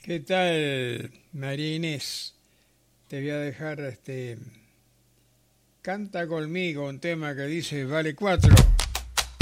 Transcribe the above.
¿Qué tal, María Inés? Te voy a dejar Canta conmigo, un tema que dice vale 4.